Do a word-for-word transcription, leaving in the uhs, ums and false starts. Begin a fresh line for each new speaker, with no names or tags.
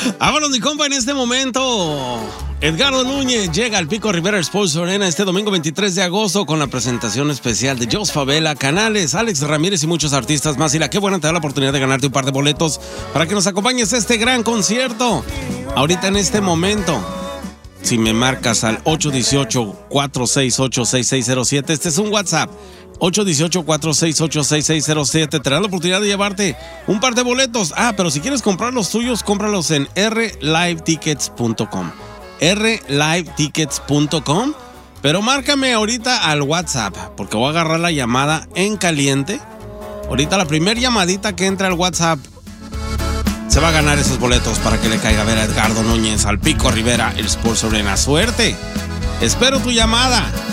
Vámonos, mi compa, en este momento. Edgardo Núñez llega al Pico Rivera Sports Arena este domingo veintitrés de agosto con la presentación especial de Jos Favela, Canales, Alex Ramírez y muchos artistas más. Y la qué buena te da la oportunidad de ganarte un par de boletos para que nos acompañes a este gran concierto. Ahorita en este momento, si me marcas al ocho uno ocho, cuatro seis ocho, seis seis cero siete, este es un WhatsApp. ocho uno ocho, cuatro seis ocho, seis seis cero siete. Te dan la oportunidad de llevarte un par de boletos. Ah, pero si quieres comprar los tuyos, cómpralos en r live tickets punto com. r live tickets punto com. Pero márcame ahorita al WhatsApp, porque voy a agarrar la llamada en caliente. Ahorita la primera llamadita que entra al WhatsApp se va a ganar esos boletos para que le caiga a ver a Edgardo Núñez al Pico Rivera, el Sports Arena. ¡Suerte! Espero tu llamada.